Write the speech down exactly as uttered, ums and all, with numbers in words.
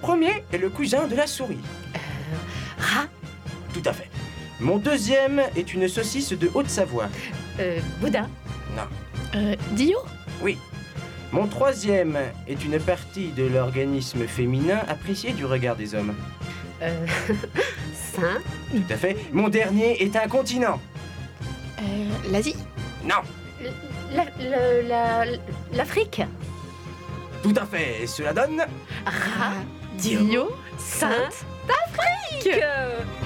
premier est le cousin de la souris. Euh, rat. Tout à fait. Mon deuxième est une saucisse de Haute-Savoie. Euh, boudin. Non. Euh, Dio? Oui. Mon troisième est une partie de l'organisme féminin appréciée du regard des hommes. Euh, sein. Tout à fait. Mon dernier est un continent. Euh, L'Asie? Non. La, le- la, l'Afrique. Tout à fait. Et cela donne... Rat. Dio? Sainte d'Afrique.